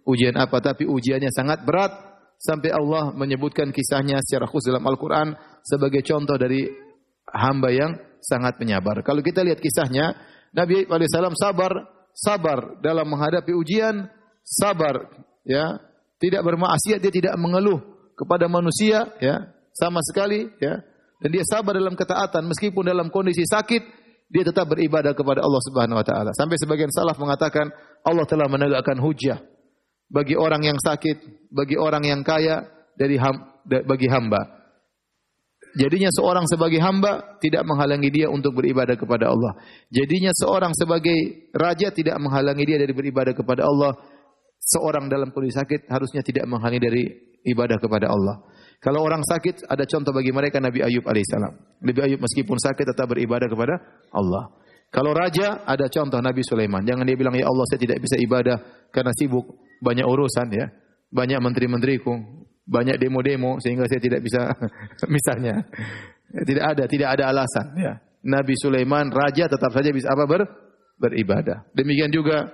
ujian apa, tapi ujiannya sangat berat sampai Allah menyebutkan kisahnya secara khusus dalam Al-Qur'an sebagai contoh dari hamba yang sangat penyabar. Kalau kita lihat kisahnya, Nabi Ayub alaihissalam sabar dalam menghadapi ujian, sabar ya, tidak bermaksiat, dia tidak mengeluh kepada manusia ya, sama sekali ya. Dan dia sabar dalam ketaatan meskipun dalam kondisi sakit, dia tetap beribadah kepada Allah Subhanahu wa taala. Sampai sebagian salaf mengatakan Allah telah menegakkan hujjah bagi orang yang sakit, bagi orang yang kaya bagi hamba. Jadinya seorang sebagai hamba tidak menghalangi dia untuk beribadah kepada Allah. Jadinya seorang sebagai raja tidak menghalangi dia dari beribadah kepada Allah. Seorang dalam kondisi sakit harusnya tidak menghalangi dari ibadah kepada Allah. Kalau orang sakit, ada contoh bagi mereka Nabi Ayub alaihissalam. Nabi Ayub meskipun sakit tetap beribadah kepada Allah. Kalau raja, ada contoh Nabi Sulaiman. Jangan dia bilang, ya Allah saya tidak bisa ibadah karena sibuk, banyak urusan ya, banyak menteri-menteriku, banyak demo-demo sehingga saya tidak bisa misalnya. Tidak ada alasan ya. Nabi Sulaiman raja tetap saja bisa beribadah. Demikian juga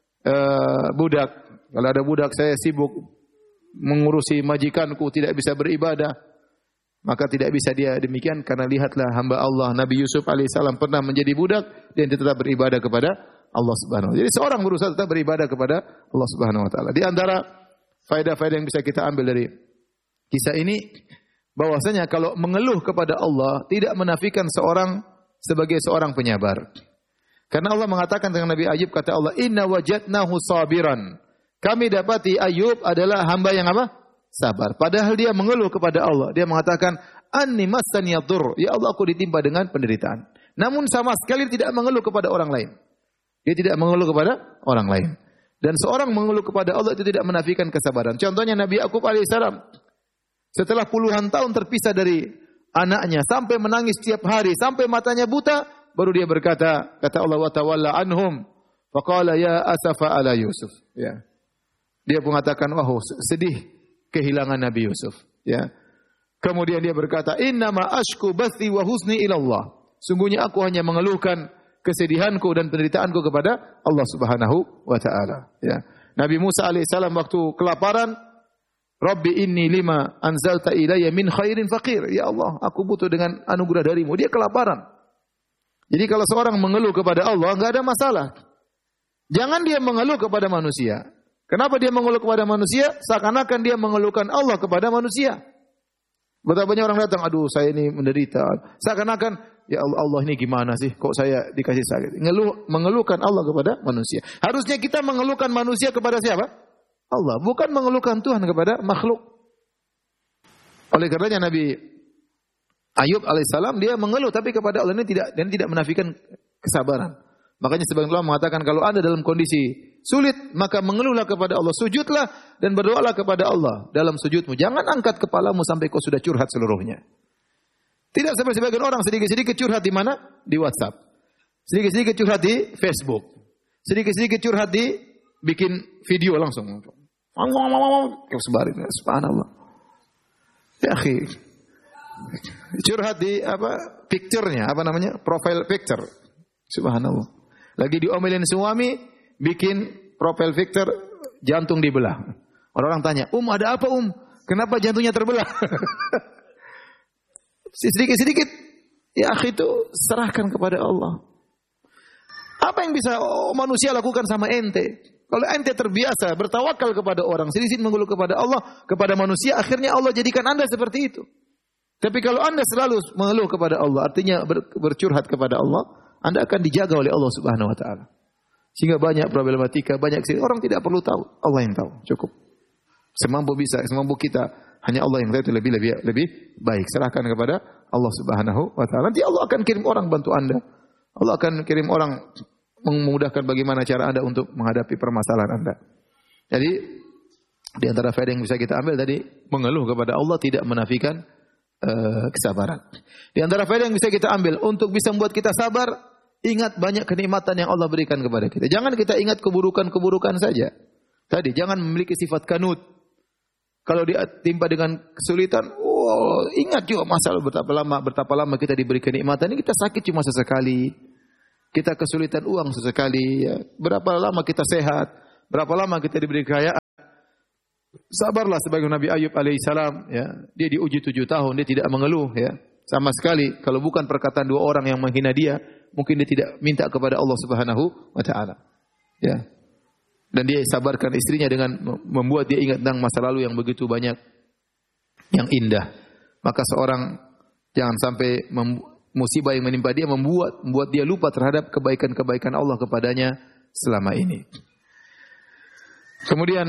budak. Kalau ada budak, saya sibuk mengurusi majikanku, tidak bisa beribadah, maka tidak bisa dia demikian. Karena lihatlah hamba Allah Nabi Yusuf alaihissalam pernah menjadi budak dan dia tetap beribadah kepada Allah Subhanahu wa taala. Jadi seorang berusaha tetap beribadah kepada Allah Subhanahu wa taala. Di antara faedah-faedah yang bisa kita ambil dari kisah ini, bahwasanya kalau mengeluh kepada Allah tidak menafikan seorang sebagai seorang penyabar. Karena Allah mengatakan dengan Nabi Ayub, kata Allah, inna wajadnahu sabiran. Kami dapati Ayub adalah hamba yang apa? Sabar. Padahal dia mengeluh kepada Allah. Dia mengatakan, anni massani yadur. Ya Allah, aku ditimpa dengan penderitaan. Namun sama sekali tidak mengeluh kepada orang lain. Dia tidak mengeluh kepada orang lain. Dan seorang mengeluh kepada Allah itu tidak menafikan kesabaran. Contohnya Nabi Yakub alaihissalam. Setelah puluhan tahun terpisah dari anaknya, sampai menangis setiap hari, sampai matanya buta, baru dia berkata, kata Allah, wa tawalla anhum, faqala ya asafa ala Yusuf. Ya. Dia mengatakan, wah sedih kehilangan Nabi Yusuf. Ya. Kemudian dia berkata, innama ashku bathi wa husni ilallah. Sungguhnya aku hanya mengeluhkan kesedihanku dan penderitaanku kepada Allah Subhanahu wa taala. Ya. Nabi Musa alaihissalam waktu kelaparan, Rabbi inni lima anzalta ilayya min khairin faqir. Ya Allah, aku butuh dengan anugerah darimu. Dia kelaparan. Jadi kalau seorang mengeluh kepada Allah, enggak ada masalah. Jangan dia mengeluh kepada manusia. Kenapa dia mengeluh kepada manusia? Seakan-akan dia mengeluhkan Allah kepada manusia. Betapa banyak orang datang, aduh saya ini menderita. Seakan-akan, ya Allah, Allah ini gimana sih? Kok saya dikasih sakit? Mengeluhkan Allah kepada manusia. Harusnya kita mengeluhkan manusia kepada siapa? Allah. Bukan mengeluhkan Tuhan kepada makhluk. Oleh karenanya Nabi Ayub alaihissalam dia mengeluh, tapi kepada Allah ini tidak menafikan kesabaran. Makanya sebagian ulama mengatakan kalau Anda dalam kondisi sulit, maka mengeluhlah kepada Allah, sujudlah dan berdoalah kepada Allah dalam sujudmu. Jangan angkat kepalamu sampai kau sudah curhat seluruhnya. Tidak seperti sebagian orang sedikit-sedikit curhat di mana? Di WhatsApp. Sedikit-sedikit curhat di Facebook. Sedikit-sedikit curhat di bikin video langsung. Kau sebarin, subhanallah. Ya akhi. Curhat di picture-nya, profile picture. Subhanallah. Lagi diomelin suami, bikin profile picture jantung dibelah. Orang tanya, ada apa Kenapa jantungnya terbelah? Sedikit-sedikit, ya akhi itu serahkan kepada Allah. Apa yang bisa manusia lakukan sama ente? Kalau ente terbiasa bertawakal kepada orang, sedikit mengeluh kepada Allah, kepada manusia, akhirnya Allah jadikan Anda seperti itu. Tapi kalau Anda selalu mengeluh kepada Allah, artinya bercurhat kepada Allah, Anda akan dijaga oleh Allah Subhanahu wa taala. Sehingga banyak problematika, banyak orang tidak perlu tahu, Allah yang tahu, cukup. Semampu kita, hanya Allah yang tahu itu lebih baik. Serahkan kepada Allah Subhanahu wa taala. Nanti Allah akan kirim orang bantu Anda. Allah akan kirim orang memudahkan bagaimana cara Anda untuk menghadapi permasalahan Anda. Jadi di antara faedah yang bisa kita ambil tadi, mengeluh kepada Allah tidak menafikan kesabaran. Di antara faedah yang bisa kita ambil untuk bisa membuat kita sabar, ingat banyak kenikmatan yang Allah berikan kepada kita. Jangan kita ingat keburukan-keburukan saja. Tadi jangan memiliki sifat kanut. Kalau ditimpa dengan kesulitan, ingat juga masalah betapa lama kita diberi kenikmatan. Ini kita sakit cuma sesekali. Kita kesulitan uang sesekali. Ya. Berapa lama kita sehat? Berapa lama kita diberi kekayaan? Sabarlah sebagai Nabi Ayub alaihissalam, ya. Dia diuji 7 tahun, dia tidak mengeluh, ya. Sama sekali. Kalau bukan perkataan 2 orang yang menghina dia, mungkin dia tidak minta kepada Allah Subhanahu wa taala. Ya. Dan dia sabarkan istrinya dengan membuat dia ingat tentang masa lalu yang begitu banyak yang indah. Maka seorang jangan sampai musibah yang menimpa dia membuat dia lupa terhadap kebaikan-kebaikan Allah kepadanya selama ini. Kemudian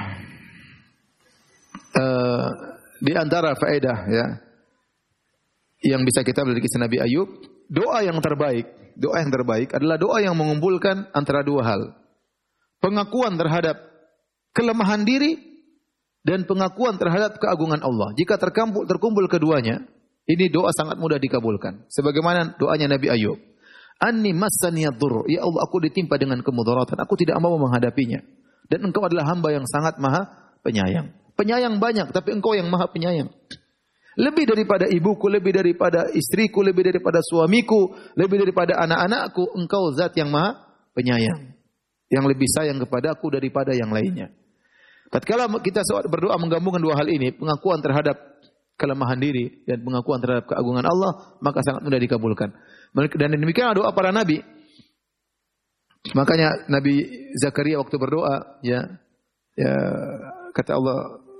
di antara faedah, ya, yang bisa kita belajar dari kisah Nabi Ayub, doa yang terbaik adalah doa yang mengumpulkan antara 2 hal. Pengakuan terhadap kelemahan diri dan pengakuan terhadap keagungan Allah. Jika terkumpul keduanya, ini doa sangat mudah dikabulkan. Sebagaimana doanya Nabi Ayub. Anni massaniyad dhurr, ya Allah, aku ditimpa dengan kemudaratan, aku tidak mau menghadapinya. Dan engkau adalah hamba yang sangat maha penyayang. Penyayang banyak, tapi engkau yang maha penyayang. Lebih daripada ibuku, lebih daripada istriku, lebih daripada suamiku, lebih daripada anak-anakku, engkau zat yang maha penyayang. Yang lebih sayang kepadaku daripada yang lainnya. Tatkala kita berdoa menggabungkan 2 hal ini, pengakuan terhadap kelemahan diri dan pengakuan terhadap keagungan Allah, maka sangat mudah dikabulkan. Dan demikian doa para nabi. Makanya Nabi Zakaria waktu berdoa, ya kata Allah,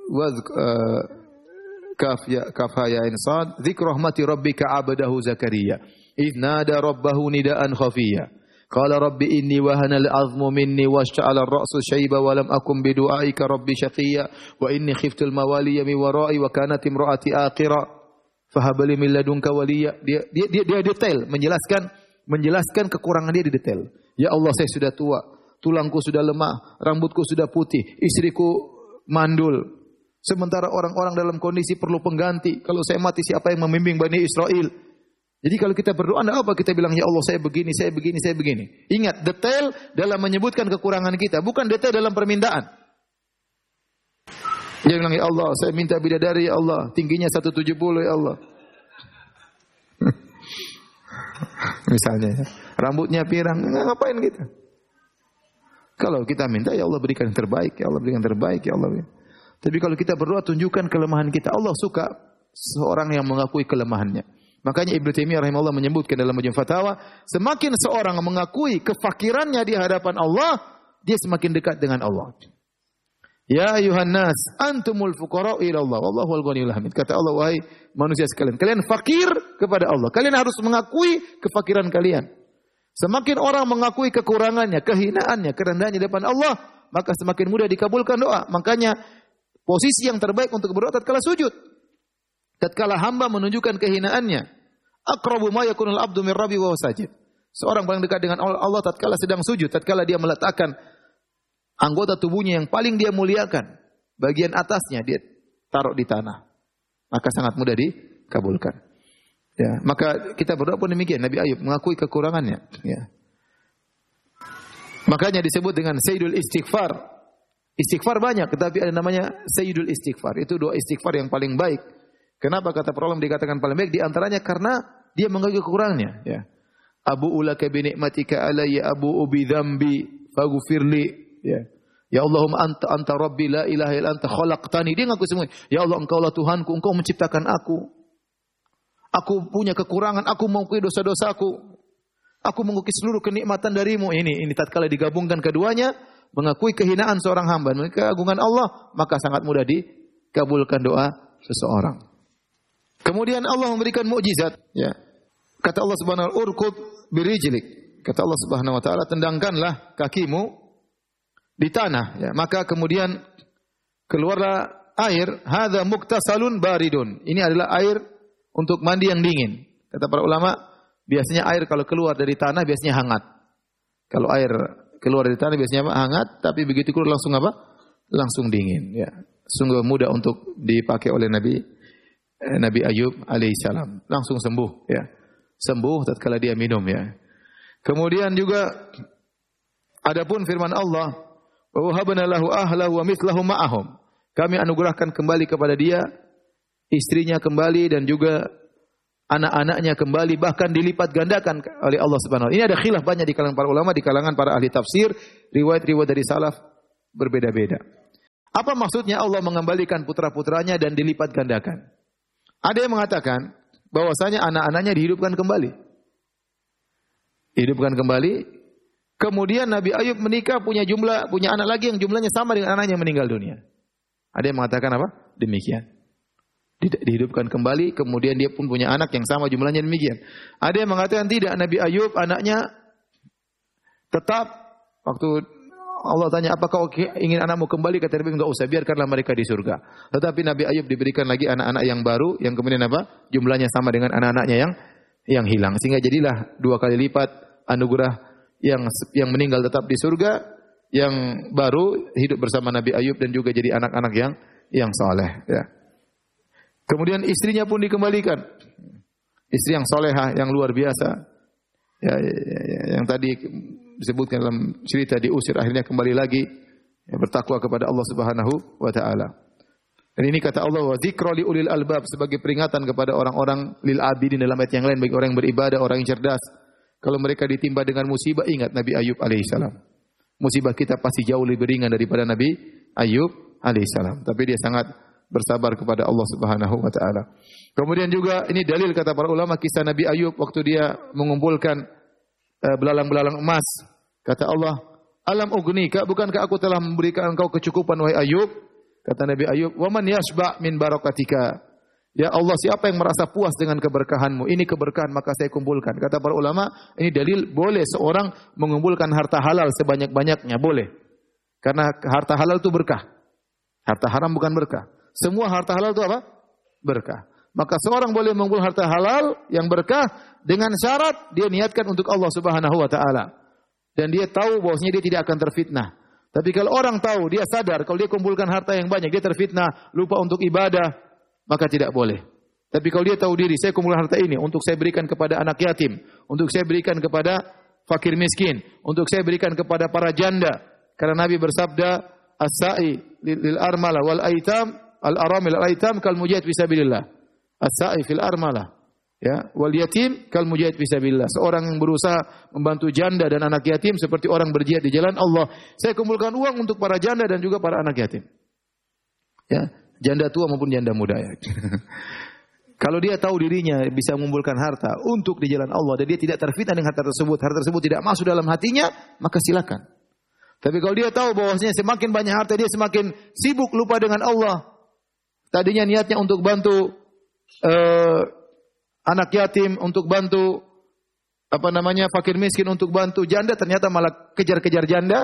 kaf ya insad, dzikru rahmati rabbika 'abdahu Zakaria, idz nada rabbahu nidaan khafiyya. Qala rabbi inni wahana al-'azmu minni washta'ala ar-ra'su shayba wa lam akun bi du'aika rabbi shaqiyya wa inni khiftu al-mawaliya min wara'i wa kanat imra'ati aqira fahab li min ladunka waliya. Dia detail menjelaskan kekurangan dia di detail. Ya Allah, saya sudah tua, tulangku sudah lemah, rambutku sudah putih, istriku mandul. Sementara orang-orang dalam kondisi perlu pengganti. Kalau saya mati, siapa yang membimbing Bani Israel? Jadi kalau kita berdoa, enggak apa kita bilang, ya Allah, saya begini, saya begini, saya begini. Ingat, detail dalam menyebutkan kekurangan kita, bukan detail dalam permintaan. Dia bilang, ya Allah, saya minta bidadari, ya Allah, tingginya 170, ya Allah. Misalnya, rambutnya pirang, ngapain kita? Kalau kita minta, ya Allah berikan yang terbaik, ya Allah berikan yang terbaik, ya Allah. Tapi kalau kita berdoa, tunjukkan kelemahan kita. Allah suka seorang yang mengakui kelemahannya. Makanya Ibnu Taimiyah rahimahullah menyebutkan dalam Majmu' Fatawa, semakin seorang mengakui kefakirannya di hadapan Allah, dia semakin dekat dengan Allah. Ya ayuhan nas, antumul fuqara'u ila Allah, wallahu al-ghaniyyul hamid. Kata Allah, wahai manusia sekalian, kalian fakir kepada Allah. Kalian harus mengakui kefakiran kalian. Semakin orang mengakui kekurangannya, kehinaannya, kerendahannya di depan Allah, maka semakin mudah dikabulkan doa. Makanya posisi yang terbaik untuk berdoa tatkala sujud. Tatkala hamba menunjukkan kehinaannya, aqrabu ma yakunul abdu min rabbi wa huwa sajid. Seorang paling dekat dengan Allah tatkala sedang sujud, tatkala dia meletakkan anggota tubuhnya yang paling dia muliakan, bagian atasnya dia taruh di tanah. Maka sangat mudah dikabulkan. Ya, maka kita berdoa pun demikian. Nabi Ayub mengakui kekurangannya, ya. Makanya disebut dengan Sayyidul Istighfar. Istighfar banyak, tetapi ada namanya Sayyidul Istighfar. Itu doa istighfar yang paling baik. Kenapa kata para ulama dikatakan paling baik? Di antaranya karena dia mengakui kekurangannya, ya. Abu ulaka bi ni'matika alayya abu bi dzambi faghfirli, ya. Ya Allahumma anta rabbi la ilaha illa anta khalaqtani. Dia ngaku semua. Ya Allah, engkaulah Tuhanku, engkau menciptakan aku. Aku punya kekurangan, aku mengakui dosa-dosaku. Aku mengakui seluruh kenikmatan darimu. Ini tatkala digabungkan keduanya, mengakui kehinaan seorang hamba, mengakui keagungan Allah, maka sangat mudah dikabulkan doa seseorang. Kemudian Allah memberikan mukjizat, ya. Kata Allah Subhanahu wa taala, urkud birijlik. Kata Allah Subhanahu wa taala, tendangkanlah kakimu di tanah, ya. Maka kemudian keluarlah air, hadza muktasalun baridun. Ini adalah air untuk mandi yang dingin. Kata para ulama, biasanya air kalau keluar dari tanah biasanya hangat. Kalau air keluar dari tanah biasanya hangat, tapi begitu keluar langsung apa? Langsung dingin, ya. Sungguh mudah untuk dipakai oleh Nabi Ayub alaihissalam. Langsung sembuh, ya. Sembuh tatkala dia minum, ya. Kemudian juga adapun firman Allah, wa wahabna lahu ahlahu wa mithlahu ma'ahum. Kami anugerahkan kembali kepada dia istrinya kembali dan juga anak-anaknya kembali, bahkan dilipat gandakan oleh Allah Subhanahu wa taala. Ini ada khilaf banyak di kalangan para ulama, di kalangan para ahli tafsir, riwayat-riwayat dari salaf berbeda-beda. Apa maksudnya Allah mengembalikan putra-putranya dan dilipat gandakan? Ada yang mengatakan bahwasanya anak-anaknya dihidupkan kembali. Hidupkan kembali. Kemudian Nabi Ayub menikah punya anak lagi yang jumlahnya sama dengan anaknya yang meninggal dunia. Ada yang mengatakan apa? Demikian. Dihidupkan kembali, kemudian dia pun punya anak yang sama jumlahnya demikian. Ada yang mengatakan tidak, Nabi Ayub anaknya tetap waktu Allah tanya, apakah ingin anakmu kembali? Kata Nabi, enggak usah, biarkanlah mereka di surga. Tetapi Nabi Ayub diberikan lagi anak-anak yang baru, yang kemudian apa? Jumlahnya sama dengan anak-anaknya yang hilang. Sehingga jadilah 2 kali lipat anugerah yang meninggal tetap di surga, yang baru hidup bersama Nabi Ayub dan juga jadi anak-anak yang saleh. Ya. Kemudian istrinya pun dikembalikan. Istri yang solehah, yang luar biasa. Yang tadi disebutkan dalam cerita diusir, akhirnya kembali lagi bertakwa kepada Allah Subhanahu wa taala. Dan ini kata Allah, wa dzikra li ulil albab, sebagai peringatan kepada orang-orang lil abidin, dalam ayat yang lain bagi orang yang beribadah, orang yang cerdas. Kalau mereka ditimpa dengan musibah, ingat Nabi Ayub alaihissalam. Musibah kita pasti jauh lebih ringan daripada Nabi Ayub alaihissalam, tapi dia sangat bersabar kepada Allah Subhanahu wa taala. Kemudian juga ini dalil kata para ulama kisah Nabi Ayub waktu dia mengumpulkan belalang-belalang emas. Kata Allah, "Alam ugnika, bukankah aku telah memberikan engkau kecukupan wahai Ayub?" Kata Nabi Ayub, "Wa man yashba' min barakatika." Ya Allah, siapa yang merasa puas dengan keberkahanmu? Ini keberkahan maka saya kumpulkan. Kata para ulama, ini dalil boleh seorang mengumpulkan harta halal sebanyak-banyaknya, boleh. Karena harta halal itu berkah. Harta haram bukan berkah. Semua harta halal itu apa? Berkah. Maka seorang boleh mengumpul harta halal yang berkah dengan syarat dia niatkan untuk Allah Subhanahu wa taala. Dan dia tahu bahwasanya dia tidak akan terfitnah. Tapi kalau orang tahu, dia sadar kalau dia kumpulkan harta yang banyak, dia terfitnah, lupa untuk ibadah, maka tidak boleh. Tapi kalau dia tahu diri, saya kumpulkan harta ini untuk saya berikan kepada anak yatim, untuk saya berikan kepada fakir miskin, untuk saya berikan kepada para janda. Karena Nabi bersabda, as-sa'i lil armala wal aitam, al-aramil al-aitam kal mujahid fisabilillah. As-sa'i fil armalah, ya, wal yatim kal mujahid fisabilillah. Seorang yang berusaha membantu janda dan anak yatim seperti orang berjihad di jalan Allah. Saya kumpulkan uang untuk para janda dan juga para anak yatim. Ya, janda tua maupun janda muda ya. Kalau dia tahu dirinya bisa mengumpulkan harta untuk di jalan Allah dan dia tidak terfitnah dengan harta tersebut tidak masuk dalam hatinya, maka silakan. Tapi kalau dia tahu bahwasanya semakin banyak harta dia semakin sibuk lupa dengan Allah. Tadinya niatnya untuk bantu anak yatim, untuk bantu fakir miskin, untuk bantu janda, ternyata malah kejar-kejar janda.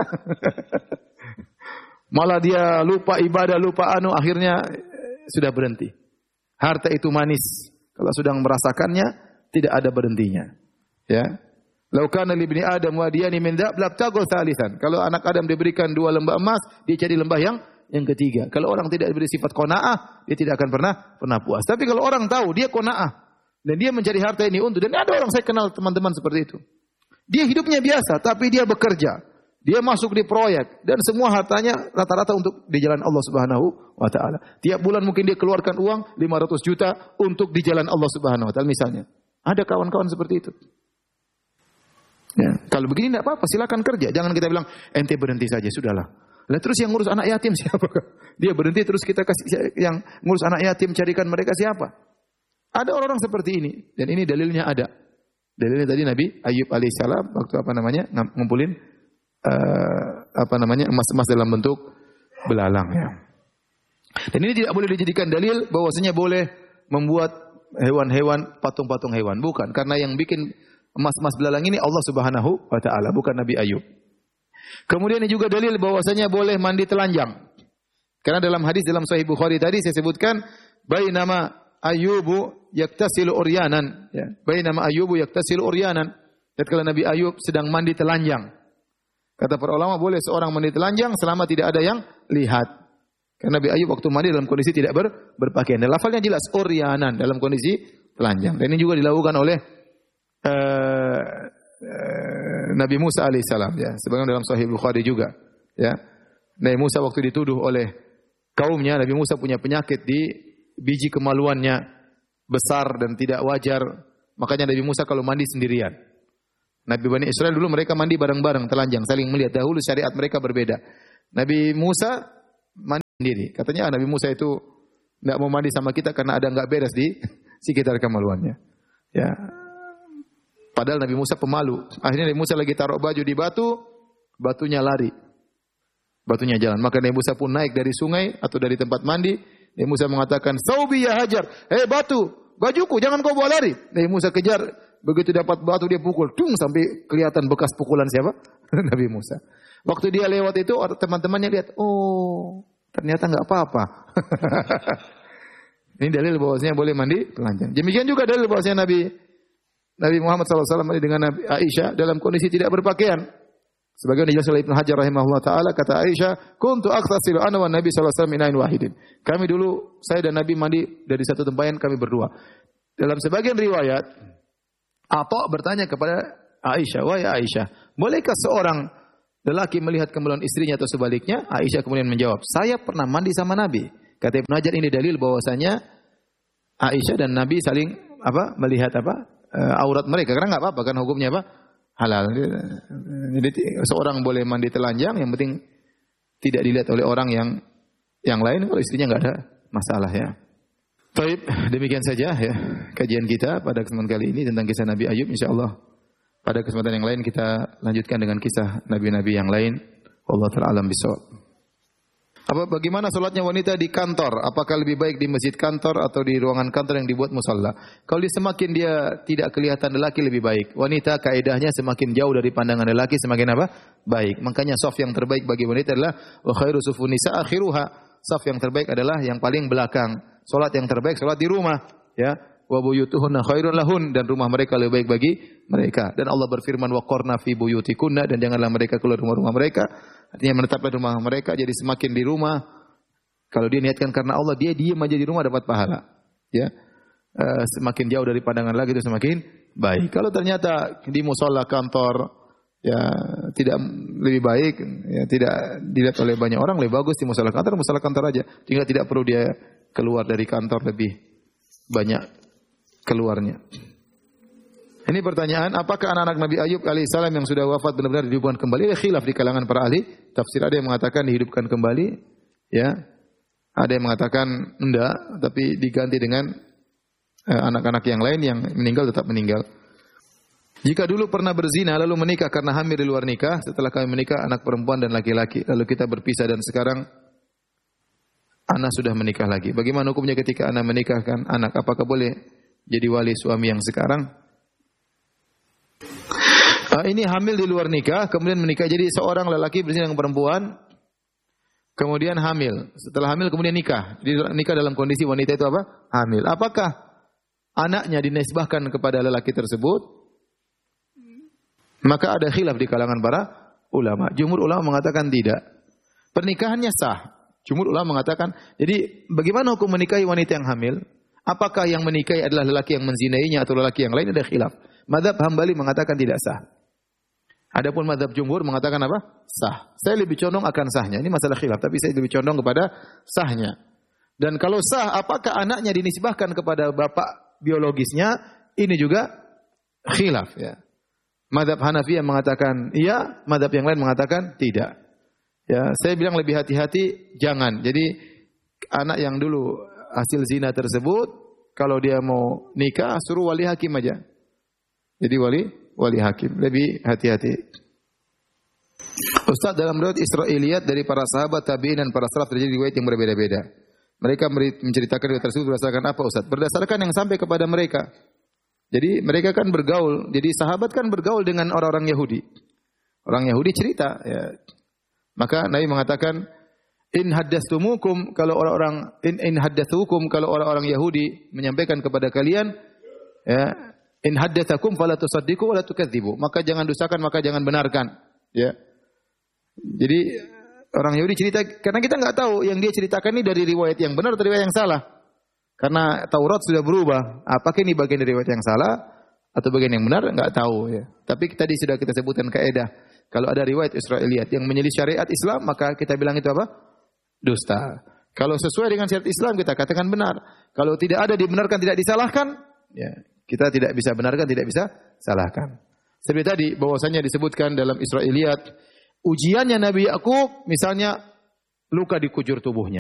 Malah dia lupa ibadah, lupa akhirnya sudah berhenti. Harta itu manis, kalau sudah merasakannya tidak ada berhentinya. Ya. Lau kana li ibni Adam wadiyani min dhahab labtagul thalithan. Kalau anak Adam diberikan 2 lembah emas, dia cari lembah yang ketiga. Kalau orang tidak diberi sifat qanaah, dia tidak akan pernah puas. Tapi kalau orang tahu dia qanaah dan dia mencari harta ini untuk, dan ada orang saya kenal teman-teman seperti itu. Dia hidupnya biasa, tapi dia bekerja. Dia masuk di proyek dan semua hartanya rata-rata untuk di jalan Allah Subhanahu wa taala. Tiap bulan mungkin dia keluarkan uang 500 juta untuk di jalan Allah Subhanahu wa taala misalnya. Ada kawan-kawan seperti itu. Ya, kalau begini tidak apa-apa, silakan kerja. Jangan kita bilang ente berhenti saja, sudahlah. Lah terus yang ngurus anak yatim siapa? Dia berhenti terus kita kasih yang ngurus anak yatim, carikan mereka siapa? Ada orang-orang seperti ini dan ini dalilnya ada. Dalilnya tadi Nabi Ayub alaihissalam waktu ngumpulin emas-emas dalam bentuk belalang ya. Dan ini tidak boleh dijadikan dalil bahwasanya boleh membuat hewan-hewan, patung-patung hewan, bukan, karena yang bikin emas-emas belalang ini Allah Subhanahu wa taala, bukan Nabi Ayub. Kemudian ini juga dalil bahwasanya boleh mandi telanjang. Karena dalam hadis dalam Sahih Bukhari tadi saya sebutkan bainama Ayyubu yaktasilu uryanan, ya. Bainama Ayyubu yaktasilu uryanan. Tatkala Nabi Ayub sedang mandi telanjang. Kata para ulama boleh seorang mandi telanjang selama tidak ada yang lihat. Karena Nabi Ayub waktu mandi dalam kondisi tidak berpakaian. Dan lafalnya jelas uryanan, dalam kondisi telanjang. Dan ini juga dilakukan oleh Nabi Musa alaihissalam ya, sebagaimana dalam Sahih Bukhari juga ya. Nabi Musa waktu dituduh oleh kaumnya, Nabi Musa punya penyakit di biji kemaluannya besar dan tidak wajar, makanya Nabi Musa kalau mandi sendirian. Nabi Bani Israel dulu mereka mandi bareng-bareng telanjang, saling melihat. Dahulu syariat mereka berbeda. Nabi Musa mandi sendiri. Katanya Nabi Musa itu enggak mau mandi sama kita karena ada enggak beres di sekitar kemaluannya. Ya. Padahal Nabi Musa pemalu. Akhirnya Nabi Musa lagi taruh baju di batu, batunya lari. Batunya jalan. Maka Nabi Musa pun naik dari sungai atau dari tempat mandi. Nabi Musa mengatakan, "Saubi ya Hajar, batu, bajuku jangan kau bawa lari." Nabi Musa kejar, begitu dapat batu dia pukul, tung sampai kelihatan bekas pukulan siapa? Nabi Musa. Waktu dia lewat itu teman-temannya lihat, oh ternyata enggak apa-apa. Ini dalil bahwasanya boleh mandi telanjang. Demikian juga dalil bahwasanya Nabi Muhammad SAW dengan Nabi Aisyah dalam kondisi tidak berpakaian. Sebagaimana dijelaskan oleh Ibnu Hajar rahimahullah taala, kata Aisyah, "Kuntu aqtasilu ana wan Nabi sallallahu alaihi wasallam min ain wahidin." Kami dulu saya dan Nabi mandi dari satu tempayan kami berdua. Dalam sebagian riwayat, Atha bertanya kepada Aisyah, "Wahai Aisyah, bolehkah seorang lelaki melihat kemaluan istrinya atau sebaliknya?" Aisyah kemudian menjawab, "Saya pernah mandi sama Nabi." Kata Ibnu Hajar, ini dalil bahwasanya Aisyah dan Nabi saling melihat aurat mereka, karena enggak apa-apa kan hukumnya halal. Jadi seorang boleh mandi telanjang, yang penting tidak dilihat oleh orang yang lain. Kalau istrinya enggak ada masalah ya. Baik, demikian saja ya kajian kita pada kesempatan kali ini tentang kisah Nabi Ayub. Insyaallah pada kesempatan yang lain kita lanjutkan dengan kisah nabi-nabi yang lain. Wallahu ta'ala alam bisawab. Bagaimana salatnya wanita di kantor? Apakah lebih baik di masjid kantor atau di ruangan kantor yang dibuat musalla? Kalau semakin dia tidak kelihatan lelaki lebih baik. Wanita kaidahnya semakin jauh dari pandangan lelaki semakin baik. Makanya shaf yang terbaik bagi wanita adalah wa khairu sufun nisa akhiruha. Shaf yang terbaik adalah yang paling belakang. Salat yang terbaik salat di rumah, ya. Wa buyutuhunna khairun lahun, dan rumah mereka lebih baik bagi mereka. Dan Allah berfirman waqarna fi buyutikunna, dan janganlah mereka keluar rumah-rumah mereka. Artinya menetaplah di rumah mereka, jadi semakin di rumah. Kalau dia niatkan karena Allah, dia diam aja di rumah dapat pahala. Ya, semakin jauh dari pandangan lagi itu semakin baik. Kalau ternyata di musala kantor, ya tidak lebih baik, ya tidak dilihat oleh banyak orang, lebih bagus di musala kantor aja. Tinggal tidak perlu dia keluar dari kantor lebih banyak keluarnya. Ini pertanyaan, apakah anak-anak Nabi Ayub alaihissalam yang sudah wafat benar-benar dihidupkan kembali? Ada khilaf di kalangan para ahli tafsir. Ada yang mengatakan dihidupkan kembali, ya. Ada yang mengatakan enggak, tapi diganti dengan anak-anak yang lain yang meninggal tetap meninggal. Jika dulu pernah berzina lalu menikah karena hamil di luar nikah, setelah kami menikah anak perempuan dan laki-laki, lalu kita berpisah dan sekarang anak sudah menikah lagi. Bagaimana hukumnya ketika anak menikahkan anak? Apakah boleh jadi wali suami yang sekarang? Ini hamil di luar nikah, kemudian menikah. Jadi seorang lelaki berzina dengan perempuan, kemudian hamil. Setelah hamil kemudian nikah. Jadi nikah dalam kondisi wanita itu hamil. Apakah anaknya dinisbahkan kepada lelaki tersebut? Maka ada khilaf di kalangan para ulama. Jumhur ulama mengatakan tidak. Pernikahannya sah. Jumhur ulama mengatakan, jadi bagaimana hukum menikahi wanita yang hamil? Apakah yang menikahi adalah lelaki yang menzinainya atau lelaki yang lain? Ada khilaf. Mazhab Hambali mengatakan tidak sah. Adapun mazhab jumhur mengatakan sah. Saya lebih condong akan sahnya. Ini masalah khilaf, tapi saya lebih condong kepada sahnya. Dan kalau sah, apakah anaknya dinisbahkan kepada bapak biologisnya? Ini juga khilaf ya. Mazhab Hanafi yang mengatakan iya, mazhab yang lain mengatakan tidak. Ya, saya bilang lebih hati-hati, jangan. Jadi anak yang dulu hasil zina tersebut, kalau dia mau nikah, suruh wali hakim aja. Jadi wali hakim, lebih hati-hati. Ustaz, dalam riwayat Israiliyat dari para sahabat, tabi'in dan para salaf terjadi riwayat yang berbeda-beda. Mereka menceritakan riwayat tersebut berdasarkan apa, Ustaz? Berdasarkan yang sampai kepada mereka. Jadi mereka kan bergaul. Jadi sahabat kan bergaul dengan orang-orang Yahudi. Orang Yahudi cerita, ya. Maka Nabi mengatakan, in haddatsumukum, kalau orang-orang Yahudi menyampaikan kepada kalian, ya, in haddatsakum fala tusaddiqu wa la tukadzibu. Maka jangan dustakan, maka jangan benarkan. Ya. Jadi orang Yahudi cerita, karena kita enggak tahu yang dia ceritakan ini dari riwayat yang benar atau riwayat yang salah. Karena Taurat sudah berubah. Apakah ini bagian dari riwayat yang salah atau bagian yang benar? Enggak tahu ya. Tapi tadi sudah kita sebutkan kaidah. Kalau ada riwayat Israiliyat yang menyelisih syariat Islam, maka kita bilang itu dusta. Kalau sesuai dengan syariat Islam, kita katakan benar. Kalau tidak ada dibenarkan, tidak disalahkan, ya, kita tidak bisa benarkan, tidak bisa salahkan. Seperti tadi bahwasanya disebutkan dalam Israiliyat, ujiannya Nabi Yakub misalnya luka di kujur tubuhnya.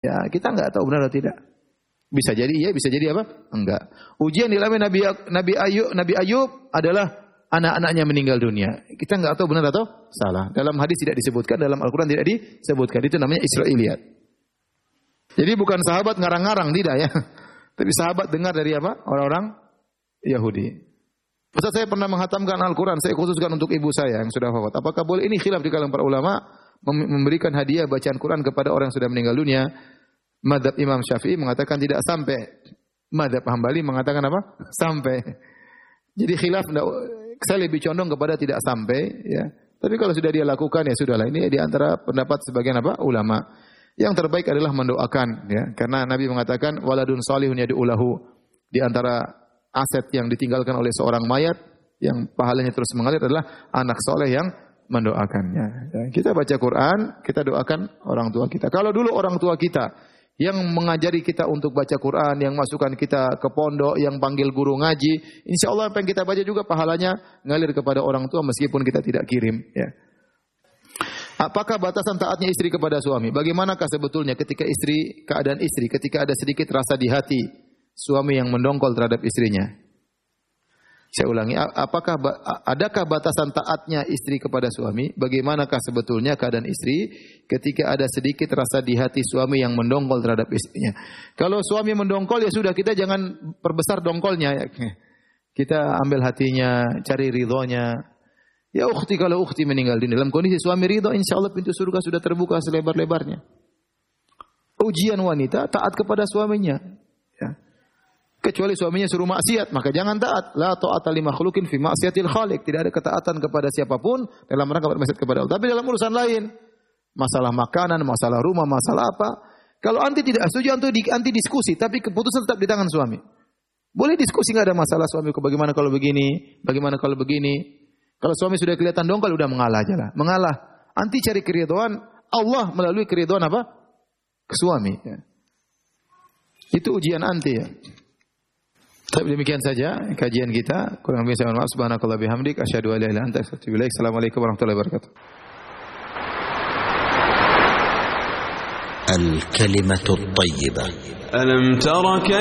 Ya, kita enggak tahu benar atau tidak. Bisa jadi iya, bisa jadi apa? Enggak. Ujian dialami Nabi Ayub adalah anak-anaknya meninggal dunia. Kita enggak tahu benar atau salah. Dalam hadis tidak disebutkan, dalam Al-Qur'an tidak disebutkan. Itu namanya Israiliyat. Jadi bukan sahabat ngarang-ngarang, tidak ya. Tapi sahabat dengar dari apa? Orang-orang Yahudi. Ustaz, saya pernah menghatamkan Al-Qur'an, saya khususkan untuk ibu saya yang sudah wafat. Apakah boleh? Ini khilaf di kalangan para ulama memberikan hadiah bacaan Quran kepada orang yang sudah meninggal dunia. Mazhab Imam Syafi'i mengatakan tidak sampai. Mazhab Hambali mengatakan apa? Sampai. Jadi khilaf, saya lebih condong kepada tidak sampai, ya. Tapi kalau sudah dia lakukan ya sudahlah. Ini di antara pendapat sebagian apa? Ulama. Yang terbaik adalah mendoakan, ya. Karena Nabi mengatakan waladun salihun yad'u lahu. Di antara aset yang ditinggalkan oleh seorang mayat yang pahalanya terus mengalir adalah anak soleh yang mendoakannya. Ya. Kita baca Quran, kita doakan orang tua kita. Kalau dulu orang tua kita yang mengajari kita untuk baca Quran, yang masukkan kita ke pondok, yang panggil guru ngaji, insya Allah apa yang kita baca juga pahalanya ngalir kepada orang tua meskipun kita tidak kirim. Ya. Apakah batasan taatnya istri kepada suami? Bagaimanakah sebetulnya keadaan istri ketika ada sedikit rasa di hati suami yang mendongkol terhadap istrinya? Saya ulangi, adakah batasan taatnya istri kepada suami? Bagaimanakah sebetulnya keadaan istri ketika ada sedikit rasa di hati suami yang mendongkol terhadap istrinya? Kalau suami mendongkol ya sudah, kita jangan perbesar dongkolnya. Kita ambil hatinya, cari ridhonya. Ya ukhti, kalau ukhti meninggal dunia dalam kondisi suami ridho, insya Allah pintu surga sudah terbuka selebar-lebarnya. Ujian wanita taat kepada suaminya. Ya. Kecuali suaminya suruh maksiat, maka jangan taat. La ta'ata li makhluqin fi ma'siyatil khaliq. Tidak ada ketaatan kepada siapapun dalam rangka bermaksiat kepada Allah. Tapi dalam urusan lain, masalah makanan, masalah rumah, masalah apa, kalau anti tidak setuju, anti diskusi, tapi keputusan tetap di tangan suami. Boleh diskusi, enggak ada masalah suamiku, bagaimana kalau begini, bagaimana kalau begini. Kalau suami sudah kelihatan dongkol, udah mengalah aja lah. Mengalah. Anti cari keridhaan Allah melalui keridhaan apa? Ke suami. Ya. Itu ujian anti ya. Tapi demikian saja kajian kita. Kurang lebih saya mohon maaf. Subhanakallah bihamdik. Asyhadu an la ilaha illa anta astaghfiruka wa atubu ilaik. Assalamualaikum warahmatullahi wabarakatuh. Al-kalimatu at-thayyibah. Alam tara